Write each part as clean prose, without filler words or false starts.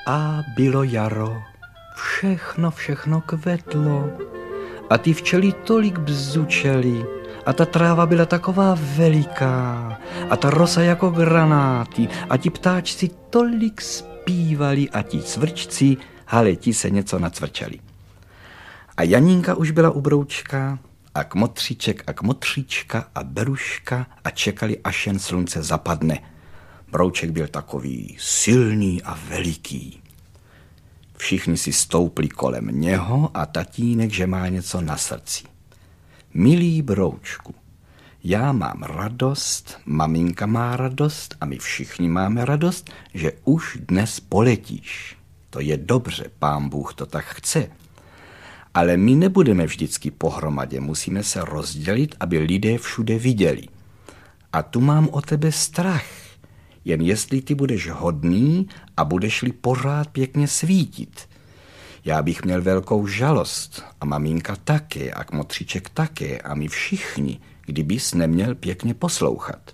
A bylo jaro, všechno kvetlo a ty včely tolik bzučely a ta tráva byla taková veliká a ta rosa jako granáty a ti ptáčci tolik zpívali a ti cvrčci, ti se něco nacvrčeli. A Janínka už byla u Broučka a Kmotříček a Kmotříčka a Beruška a čekali, až jen slunce zapadne. Brouček byl takový silný a veliký. Všichni si stoupli kolem něho a tatínek, že má něco na srdci. Milý Broučku, já mám radost, maminka má radost a my všichni máme radost, že už dnes poletíš. To je dobře, Pán Bůh to tak chce. Ale my nebudeme vždycky pohromadě, musíme se rozdělit, aby lidé všude viděli. A tu mám o tebe strach. Jen jestli ty budeš hodný a budeš-li pořád pěkně svítit. Já bych měl velkou žalost a maminka také a Kmotříček také a my všichni, kdybys neměl pěkně poslouchat.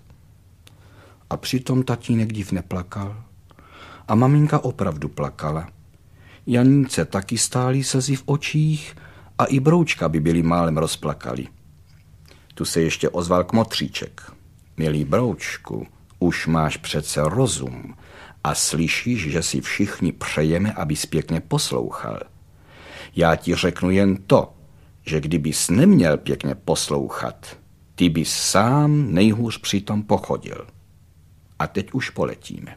A přitom tatínek div neplakal a maminka opravdu plakala. Janínce taky stály slzy v očích a i Broučka by byli málem rozplakali. Tu se ještě ozval Kmotříček. Milý Broučku, už máš přece rozum a slyšíš, že si všichni přejeme, abys pěkně poslouchal. Já ti řeknu jen to, že kdybys neměl pěkně poslouchat, ty bys sám nejhůř přitom pochodil. A teď už poletíme.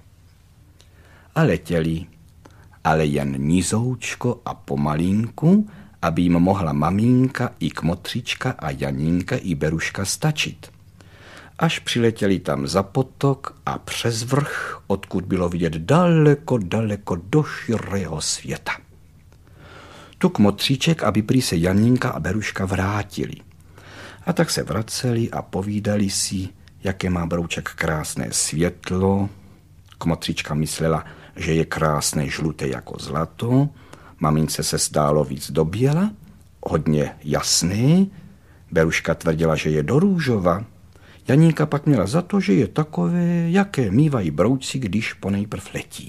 A letěli, ale jen nizoučko a pomalinku, aby jim mohla maminka i Kmotříčka a Janínka i Beruška stačit. Až přiletěli tam za potok a přes vrch, odkud bylo vidět daleko do širého světa. Tu Kmotříček, aby prý se Janínka a Beruška vrátili. A tak se vraceli a povídali si, jaké má Brouček krásné světlo. Kmotříčka myslela, že je krásné žluté jako zlato. Mamince se zdálo víc do běla, hodně jasný. Beruška tvrdila, že je do růžova. Janínka pak měla za to, že je takové, jaké mívají broučci, když ponejprv letí.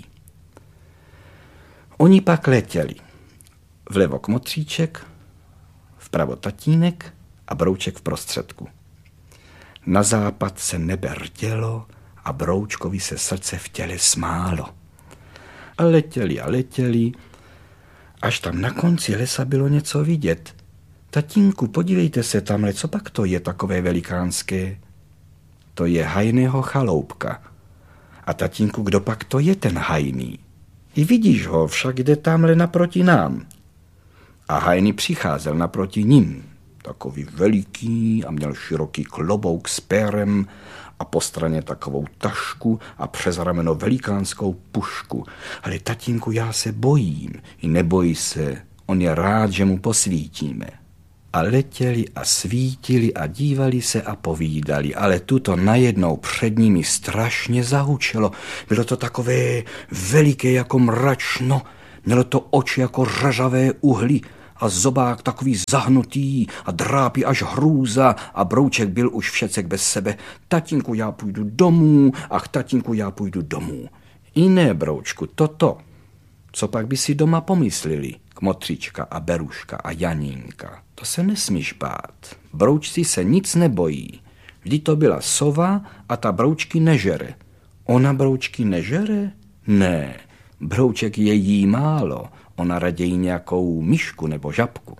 Oni pak letěli. Vlevo Kmotříček, vpravo tatínek a Brouček v prostředku. Na západ se nebe rdělo a Broučkovi se srdce v těle smálo. A letěli, až tam na konci lesa bylo něco vidět. Tatínku, podívejte se tamhle, co pak to je takové velikánské? To je Hajného chaloupka. A tatínku, kdo pak to je ten Hajný? I vidíš ho, však jde tamhle naproti nám. A Hajný přicházel naproti ním. Takový veliký a měl široký klobouk s pérem a po straně takovou tašku a přes rameno velikánskou pušku. Ale tatínku, já se bojím. I neboj se, on je rád, že mu posvítíme. A letěli a svítili a dívali se a povídali, ale tuto najednou před nimi strašně zahučelo. Bylo to takové veliké jako mračno, mělo to oči jako řažavé uhly a zobák takový zahnutý a drápy až hrůza a Brouček byl už všecek bez sebe. Tatínku, já půjdu domů, ach tatínku, já půjdu domů. I ne, Broučku, toto. Co pak by si doma pomysleli, Kmotříčka a Beruška a Janínka? To se nesmíš bát. Broučci se nic nebojí. Vždyť to byla sova a ta broučky nežere. Ona broučky nežere? Ne, Brouček je jí málo. Ona raději nějakou myšku nebo žabku.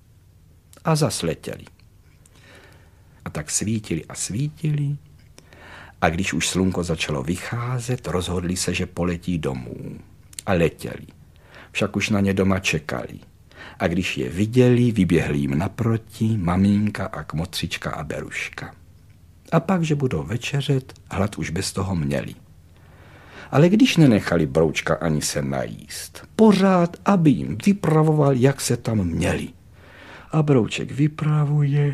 A zas letěli. A tak svítili. A když už slunko začalo vycházet, rozhodli se, že poletí domů. A letěli. Však už na ně doma čekali. A když je viděli, vyběhli jim naproti maminka a Kmotříčka a Beruška. A pak, že budou večeřet, hlad už bez toho měli. Ale když nenechali Broučka ani se najíst, pořád, aby jim vypravoval, jak se tam měli. A Brouček vypravuje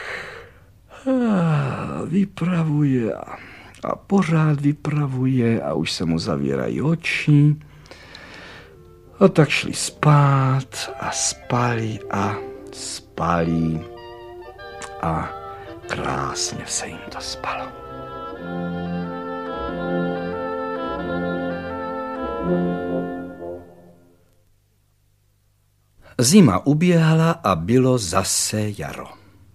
a pořád vypravuje a už se mu zavírají oči. A tak šli spát a spali a krásně se jim to spalo. Zima uběhla a bylo zase jaro.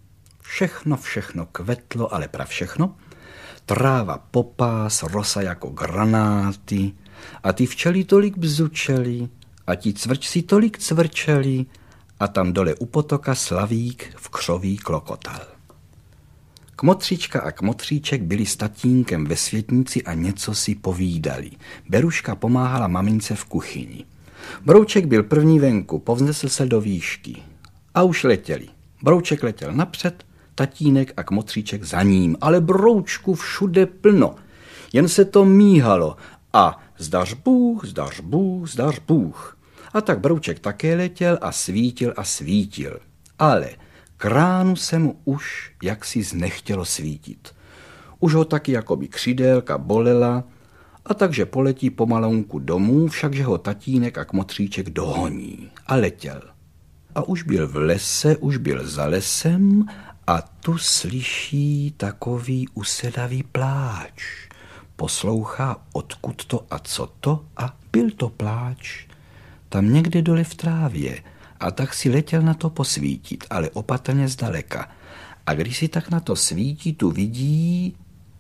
Všechno kvetlo, ale prav všechno. Tráva popás, rosa jako granáty a ty včely tolik bzučeli a ti cvrčci tolik cvrčeli a tam dole u potoka slavík v křoví klokotal. Kmotříčka a kmotříček byli s tatínkem ve světnici a něco si povídali. Beruška pomáhala mamince v kuchyni. Brouček byl první venku, povznesl se do výšky. A už letěli. Brouček letěl napřed, tatínek a kmotříček za ním, ale Broučku všude plno. Jen se to míhalo a zdař Bůh, zdař Bůh, zdař Bůh. A tak Brouček také letěl a svítil. Ale kránu se mu už jaksi znechtělo svítit. Už ho taky jakoby křidélka bolela, a takže poletí pomalonku domů, všakže ho tatínek a kmotříček dohoní. A letěl. A už byl v lese, už byl za lesem a tu slyší takový usedavý pláč. Poslouchá, odkud to a co to, a byl to pláč. Tam někde dole v trávě, a tak si letěl na to posvítit, ale opatrně zdaleka. A když si tak na to svítí, tu vidí.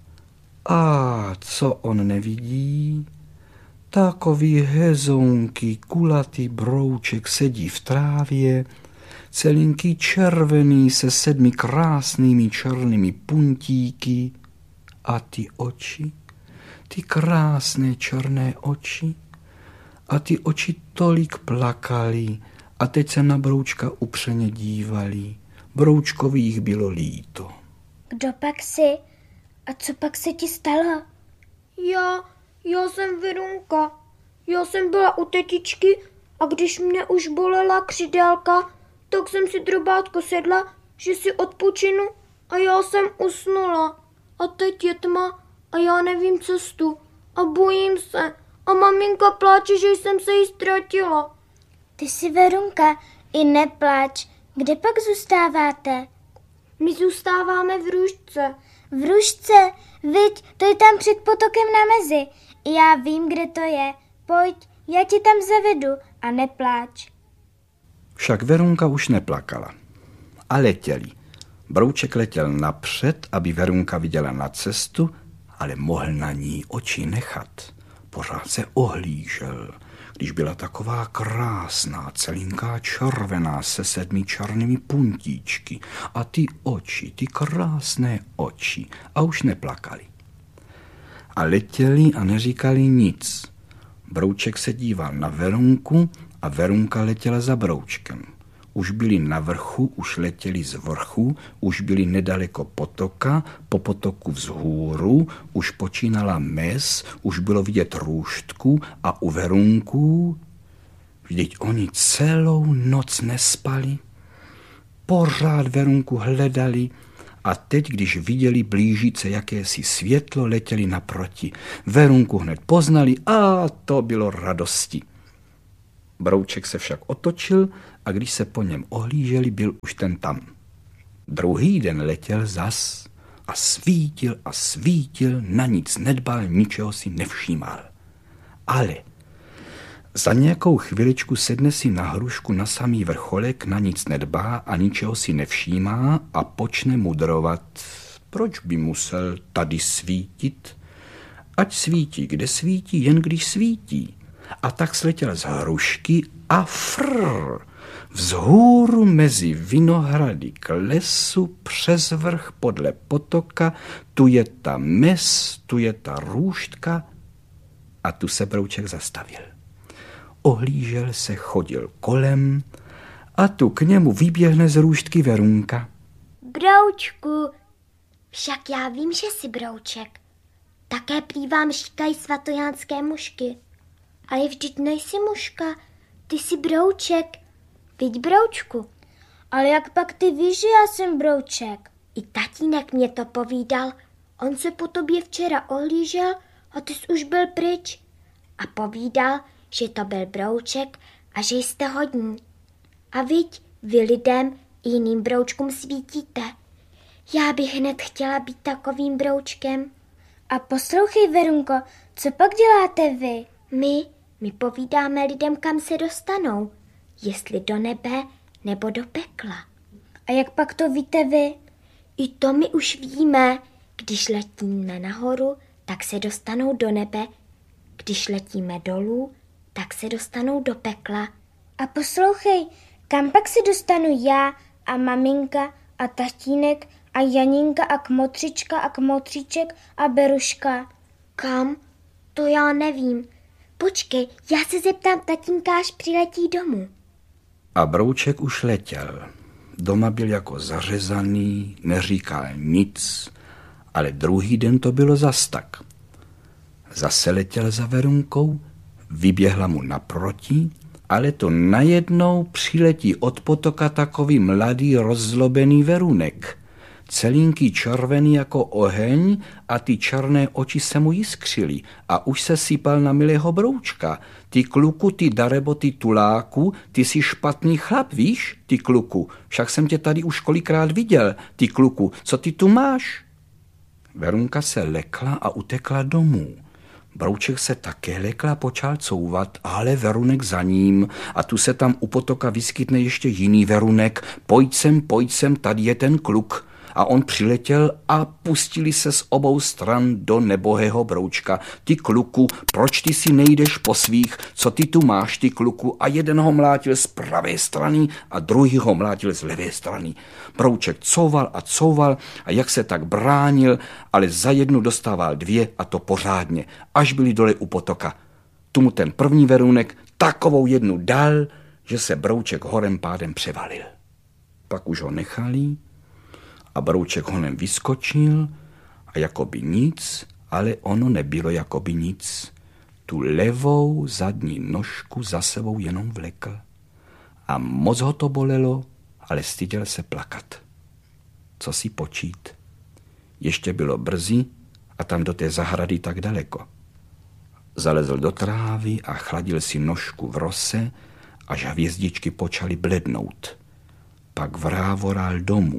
A co on nevidí? Takový hezounký, kulatý Brouček sedí v trávě, celinký červený se 7 krásnými černými puntíky a ty oči, ty krásné černé oči a ty oči tolik plakaly a teď se na Broučka upřeně dívali. Broučkovi jich bylo líto. Kdo pak jsi? A co pak se ti stalo? Já jsem Verunka. Já jsem byla u tetičky a když mě už bolela křidélka, tak jsem si drobátko sedla, že si odpočinu a já jsem usnula. A teď je tma a já nevím cestu a bojím se. A maminka pláče, že jsem se jí ztratila. Ty jsi Verunka, i nepláč. Kde pak zůstáváte? My zůstáváme v Růžce. V Růžce? Viď, to je tam před potokem na mezi. Já vím, kde to je. Pojď, já ti tam zavedu a nepláč. Však Verunka už neplakala. A letěli. Brouček letěl napřed, aby Verunka viděla na cestu, ale mohl na ní oči nechat. Pořád se ohlížel, když byla taková krásná, celinká červená se 7 černými puntíčky a ty oči, ty krásné oči a už neplakali. A letěli a neříkali nic. Brouček se díval na Verunku a Verunka letěla za Broučkem. Už byli na vrchu, už letěli z vrchu, už byli nedaleko potoka, po potoku vzhůru, už počínala mes, už bylo vidět růžtku a u Verunků. Vždyť oni celou noc nespali. Pořád Verunku hledali a teď, když viděli blížit se jakési světlo, letěli naproti. Verunku hned poznali a to bylo radosti. Brouček se však otočil a když se po něm ohlíželi, byl už ten tam. Druhý den letěl zas a svítil, na nic nedbal, ničeho si nevšímal. Ale za nějakou chviličku sedne si na hrušku na samý vrcholek, na nic nedbá a ničeho si nevšímá a počne mudrovat. Proč by musel tady svítit? Ať svítí, kde svítí, jen když svítí. A tak sletěl z hrušky a vzhůru mezi vinohrady k lesu, přes vrch podle potoka, tu je ta mes, tu je ta růžtka a tu se Brouček zastavil. Ohlížel se, chodil kolem a tu k němu vyběhne z růžtky Verunka. Broučku, však já vím, že jsi Brouček. Také prý vám říkají svatojánské mušky. Ale vždyť nejsi muška, ty jsi Brouček. Viď, Broučku. Ale jak pak ty víš, že já jsem Brouček? I tatínek mě to povídal. On se po tobě včera ohlížel a ty jsi už byl pryč. A povídal, že to byl Brouček a že jste hodní. A viď, vy lidem i jiným Broučkům svítíte. Já bych hned chtěla být takovým Broučkem. A poslouchej, Verunko, co pak děláte vy? My povídáme lidem, kam se dostanou. jestli do nebe nebo do pekla. A jak pak to víte vy? I to my už víme. Když letíme nahoru, tak se dostanou do nebe. Když letíme dolů, tak se dostanou do pekla. A poslouchej, kam pak se dostanu já a maminka a tatínek a Janinka a kmotřička a kmotříček a Beruška? Kam? To já nevím. Počkej, já se zeptám tatínka, až přiletí domů. A Brouček už letěl. Doma byl jako zařezaný, neříkal nic, ale druhý den to bylo zas tak. Zase letěl za Verunkou, vyběhla mu naproti, ale to najednou přiletí od potoka takový mladý rozzlobený Verunek. Celinký červený jako oheň a ty černé oči se mu jiskřily a už se sypal na milého Broučka. Ty kluku, ty darebo, ty tuláku, ty jsi špatný chlap, víš, ty kluku, však jsem tě tady už kolikrát viděl, ty kluku, co ty tu máš? Verunka se lekla a utekla domů. Brouček se také lekl a počal couvat, ale Verunek za ním a tu se tam u potoka vyskytne ještě jiný Verunek. Pojď sem, tady je ten kluk. A on přiletěl a pustili se z obou stran do nebohého Broučka. Ty kluku, proč ty si nejdeš po svých, co ty tu máš, ty kluku? A jeden ho mlátil z pravé strany a druhý ho mlátil z levé strany. Brouček couval a jak se tak bránil, ale za jednu dostával dvě a to pořádně, až byli dole u potoka. Tu mu ten první Verunek takovou jednu dal, že se Brouček horem pádem převalil. Pak už ho nechali a Brouček honem vyskočil a jakoby nic, ale ono nebylo jakoby nic. Tu levou zadní nožku za sebou jenom vlekl. A moc ho to bolelo, ale styděl se plakat. Co si počít? Ještě bylo brzy a tam do té zahrady tak daleko. Zalezl do trávy a chladil si nožku v rose, až hvězdičky počaly blednout. Pak vrávoral domů.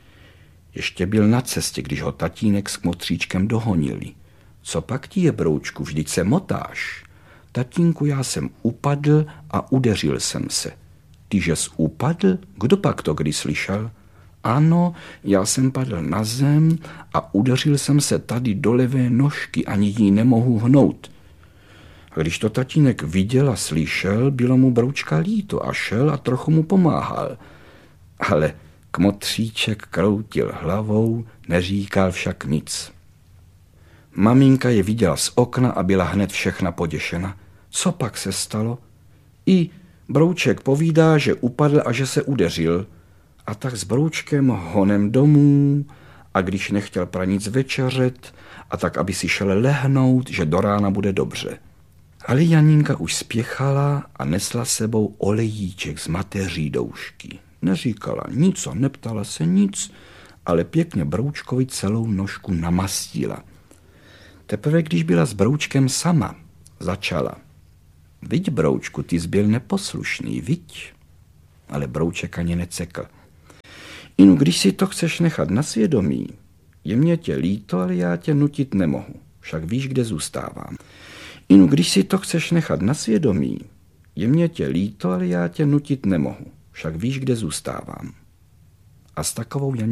Ještě byl na cestě, když ho tatínek s kmotříčkem dohonili. Co pak ti je, Broučku, vždyť se motáš? Tatínku, já jsem upadl a udeřil jsem se. Tyže jsi upadl? Kdo pak to kdy slyšel? Ano, já jsem padl na zem a udeřil jsem se tady do levé nožky, ani jí nemohu hnout. A když to tatínek viděl a slyšel, bylo mu Broučka líto a šel a trochu mu pomáhal. Ale kmotříček kroutil hlavou, neříkal však nic. Maminka je viděla z okna a byla hned všechna poděšena. Co pak se stalo? I Brouček povídá, že upadl a že se udeřil. A tak s Broučkem honem domů a když nechtěl pranic večeřet a tak, aby si šel lehnout, že do rána bude dobře. Ale Janinka už spěchala a nesla sebou olejíček z mateří doušky. Neříkala nic a neptala se nic, ale pěkně Broučkovi celou nožku namastila. Teprve když byla s Broučkem sama, začala. Viď, Broučku, ty jsi byl neposlušný, viď? Ale Brouček ani necekl. Inu, když si to chceš nechat na svědomí, je mě tě líto, ale já tě nutit nemohu, však víš, kde zůstávám. Inu, když si to chceš nechat na svědomí, je mě tě líto, ale já tě nutit nemohu, však víš, kde zůstávám. A s takovou